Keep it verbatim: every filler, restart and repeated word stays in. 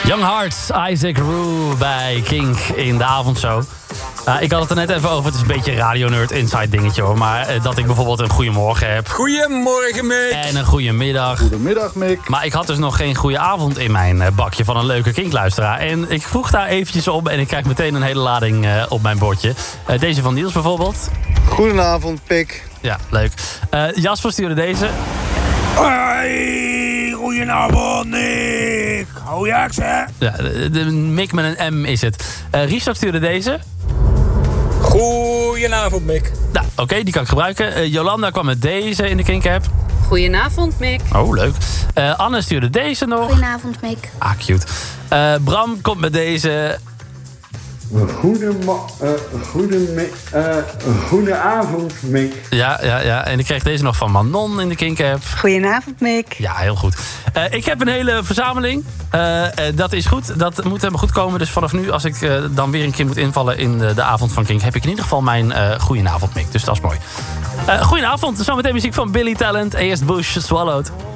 Young Hearts, Isaac Rue bij Kink in de avondshow. Uh, ik had het er net even over, het is een beetje een Radio-nerd inside dingetje hoor. Maar uh, dat ik bijvoorbeeld een goeiemorgen heb. Goedemorgen, Mick. En een goeiemiddag. Goedemiddag, Mick. Maar ik had dus nog geen goede avond in mijn uh, bakje van een leuke Kink-luisteraar. En ik vroeg daar eventjes om en ik krijg meteen een hele lading uh, op mijn bordje. Uh, deze van Niels bijvoorbeeld. Goedenavond, Pik. Ja, leuk. Uh, Jasper stuurde deze. Hoi, goedenavond, Nick. Hou je hè? Ja, de, de Mick met een M is het. Uh, Richard stuurde deze. Goedenavond, Mick. Nou, oké, okay, die kan ik gebruiken. Uh, Jolanda kwam met deze in de Kink-app. Goedenavond, Mick. Oh, leuk. Uh, Anne stuurde deze nog. Goedenavond, Mick. Ah, cute. Uh, Bram komt met deze. Goedemo- uh, goede uh, goedenavond, Mick. Ja, ja, ja. En ik kreeg deze nog van Manon in de Kink-app. Goedenavond, Mick. Ja, heel goed. Uh, ik heb een hele verzameling. Uh, uh, dat is goed. Dat moet helemaal goed komen. Dus vanaf nu, als ik uh, dan weer een keer moet invallen in de, de avond van Kink, heb ik in ieder geval mijn uh, goedenavond, Mick. Dus dat is mooi. Uh, goedenavond. Zometeen muziek van Billy Talent. Eerst Bush, Swallowed.